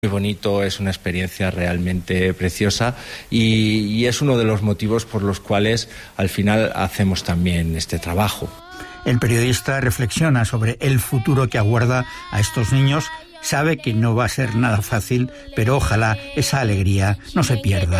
Muy bonito, es una experiencia realmente preciosa y es uno de los motivos por los cuales al final hacemos también este trabajo. El periodista reflexiona sobre el futuro que aguarda a estos niños. Sabe que no va a ser nada fácil, pero ojalá esa alegría no se pierda.